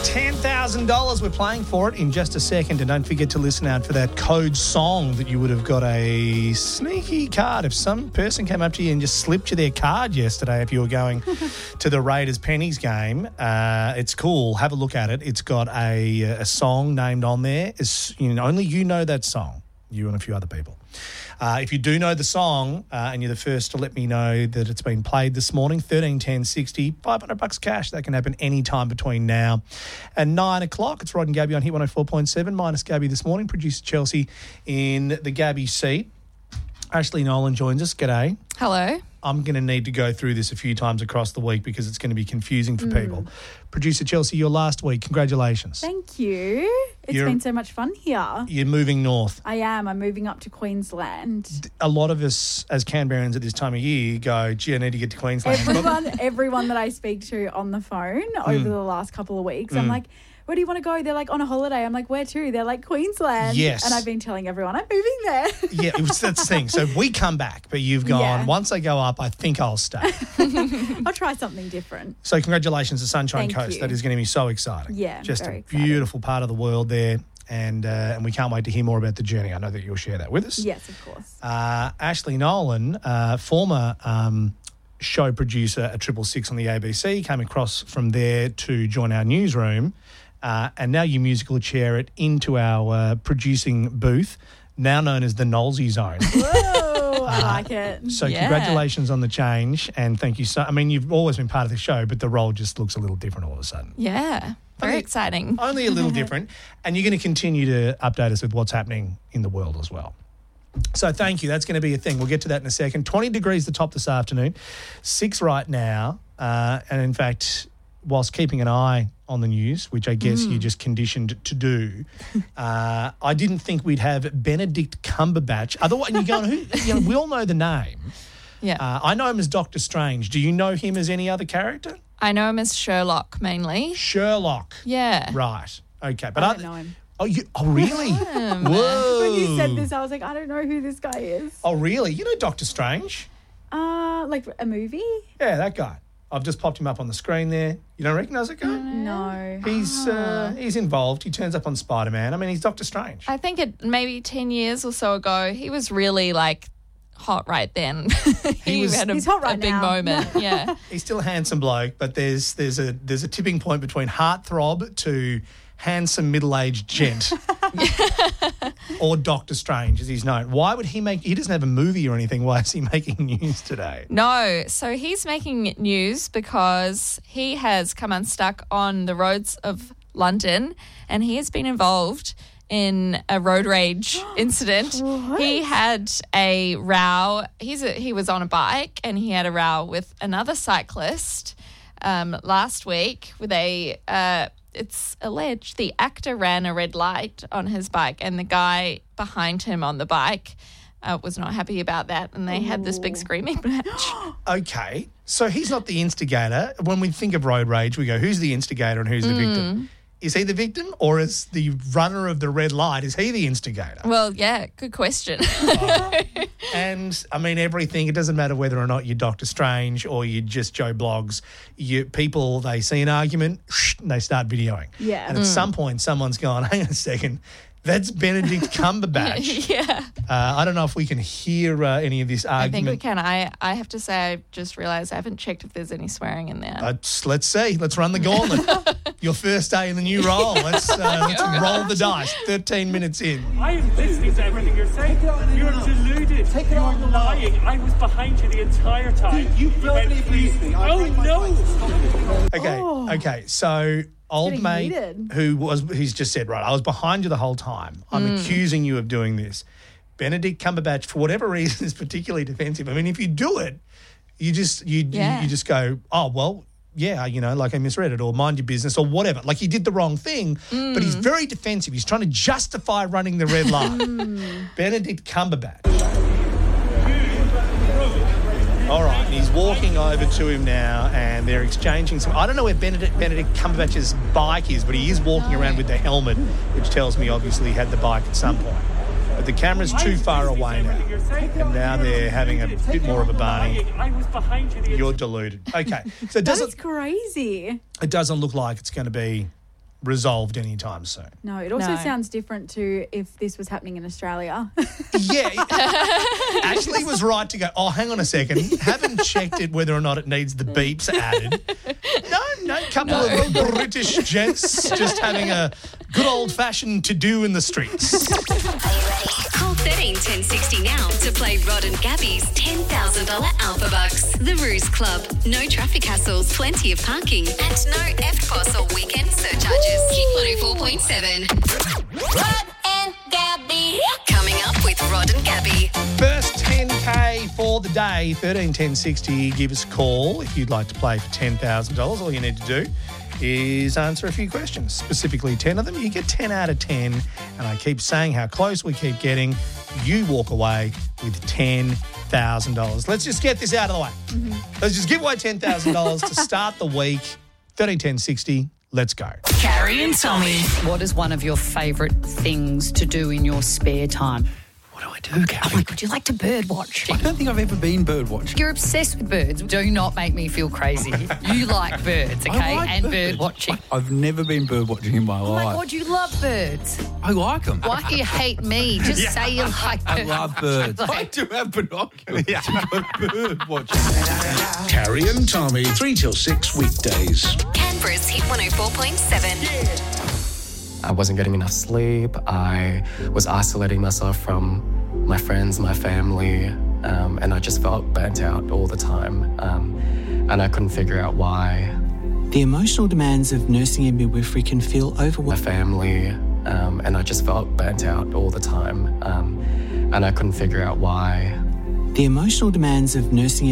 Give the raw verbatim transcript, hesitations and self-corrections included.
ten thousand dollars. We're playing for it in just a second. And don't forget to listen out for that code song that you would have got a sneaky card. If some person came up to you and just slipped you their card yesterday, if you were going to the Raiders Pennies game, uh, it's cool. Have a look at it. It's got a, a song named on there. It's, you know, only you know that song, you and a few other people. Uh, if you do know the song uh, and you're the first to let me know that it's been played this morning, thirteen ten sixty, five hundred bucks cash. That can happen any time between now and nine o'clock. It's Rod and Gabby on Hit one oh four point seven, minus Gabby this morning. Producer Chelsea in the Gabby seat. Ashley Nolan joins us. G'day. Hello. I'm going to need to go through this a few times across the week because it's going to be confusing for mm. people. Producer Chelsea, your last week. Congratulations. Thank you. It's you're, been so much fun here. You're moving north. I am. I'm moving up to Queensland. A lot of us as Canberrans at this time of year go, gee, I need to get to Queensland. Everyone, everyone that I speak to on the phone over mm. the last couple of weeks, mm. I'm like, where do you want to go? They're like, on a holiday. I'm like, where to? They're like, Queensland. Yes. And I've been telling everyone, I'm moving there. Yeah, it was, that's the thing. So we come back, but you've gone, yeah. Once I go up, I think I'll stay. I'll try something different. So congratulations to Sunshine Thank Coast. You. That is going to be so exciting. Yeah, just very a exciting. Beautiful part of the world there. And uh, and we can't wait to hear more about the journey. I know that you'll share that with us. Yes, of course. Uh, Ashley Nolan, uh, former um, show producer at Triple Six on the A B C, came across from there to join our newsroom. Uh, and now you musical chair it into our uh, producing booth, now known as the Nolsey Zone. Whoa, I like it. So yeah. Congratulations on the change, and thank you so. I mean, you've always been part of the show, but the role just looks a little different all of a sudden. Yeah, very only, exciting. Only a little different, and you're going to continue to update us with what's happening in the world as well. So thank you. That's going to be a thing. We'll get to that in a second. twenty degrees the top this afternoon, six right now, uh, and in fact, whilst keeping an eye on the news, which I guess mm. you're just conditioned to do, uh, I didn't think we'd have Benedict Cumberbatch. Otherwise, you're going, who, you know, we all know the name. Yeah, uh, I know him as Doctor Strange. Do you know him as any other character? I know him as Sherlock mainly. Sherlock. Yeah. Right. Okay. But I don't I, know him. Oh, you, oh really? Whoa. When you said this, I was like, I don't know who this guy is. Oh, really? You know Doctor Strange? Uh, like a movie? Yeah, that guy. I've just popped him up on the screen there. You don't recognise that guy? No. He's uh, he's involved. He turns up on Spider-Man. I mean, he's Doctor Strange. I think it maybe ten years or so ago, he was really like hot right then. he, he was, had a, he's hot right a big now. moment. Yeah. He's still a handsome bloke, but there's there's a there's a tipping point between heartthrob to handsome middle-aged gent or Doctor Strange, as he's known. Why would he make... He doesn't have a movie or anything. Why is he making news today? No. So he's making news because he has come unstuck on the roads of London and he has been involved in a road rage incident. What? He had a row. He's a, he was on a bike and he had a row with another cyclist um, last week with a... Uh, It's alleged the actor ran a red light on his bike and the guy behind him on the bike uh, was not happy about that and they Ooh. had this big screaming match. Okay, so he's not the instigator. When we think of road rage, we go, who's the instigator and who's the mm. victim? Is he the victim or is the runner of the red light, is he the instigator? Well, yeah, good question. Oh. And, I mean, everything, it doesn't matter whether or not you're Doctor Strange or you're just Joe Bloggs. You, people, they see an argument, and they start videoing. Yeah. And at mm. some point, someone's gone, hang on a second, that's Benedict Cumberbatch. Yeah. Uh, I don't know if we can hear uh, any of this argument. I think we can. I, I have to say, I just realised I haven't checked if there's any swearing in there. Uh, let's see. Let's run the gauntlet. Your first day in the new role. Let's, uh, let's roll the dice. thirteen minutes in. I am listening to everything you're saying. You're deluded. Take it You're lying. I was behind you the entire time. You, you verbally abused me. Oh, no. Okay, oh. okay. So... Old Getting mate heated. who was, he's just said, right, I was behind you the whole time. I'm mm. accusing you of doing this. Benedict Cumberbatch, for whatever reason, is particularly defensive. I mean, if you do it, you just you yeah. you, you just go, oh, well, yeah, you know, like I misread it or mind your business or whatever. Like he did the wrong thing, mm. but he's very defensive. He's trying to justify running the red light. mm. Benedict Cumberbatch. All right, and he's walking over to him now and they're exchanging some... I don't know where Benedict, Benedict Cumberbatch's bike is, but he is walking around with the helmet, which tells me obviously he had the bike at some point. But the camera's too far away now, and now they're having a bit more of a Barney. You're deluded. Okay, so it That doesn't... is crazy. It doesn't look like it's going to be resolved anytime soon. No, it also No. sounds different to if this was happening in Australia. Yeah. Ashley was right to go, oh, hang on a second. Haven't checked it whether or not it needs the beeps added. No, no, couple of British gents just having a good old-fashioned to-do in the streets. Are you ready? Call thirteen ten sixty now to play Rod and Gabby's ten thousand dollars Alpha Bucks. The Ruse Club. No traffic hassles, plenty of parking, and no F T P O S or weekend surcharges. Hit one oh four point seven. Rod and Gabby. Coming up with Rod and Gabby. First ten K for the day, thirteen ten sixty. Give us a call if you'd like to play for ten thousand dollars. All you need to do is answer a few questions, specifically ten of them. You get ten out of ten, and I keep saying how close we keep getting. You walk away with ten thousand dollars. Let's just get this out of the way. Mm-hmm. Let's just give away ten thousand dollars to start the week. thirteen ten sixty. Let's go. Carrie and Tommy. What is one of your favourite things to do in your spare time? What do I do, Gabby? Would you like to bird watch? I don't think I've ever been bird watching. You're obsessed with birds. Do not make me feel crazy. You like birds, okay? I like and birds. bird watching. I've never been bird watching in my Oh life. my God, you love birds. I like them. Why do you hate me? Just say you like I birds. love birds. Like- I do have binoculars to go bird watching. Carrie and Tommy, three till six weekdays. Canberra's Hit one oh four point seven. I wasn't getting enough sleep. I was isolating myself from my friends, my family, um, and I just felt burnt out all the time. Um, and I couldn't figure out why. The emotional demands of nursing and midwifery can feel My overwhelming. family, um, and I just felt burnt out all the time. Um, and I couldn't figure out why. The emotional demands of nursing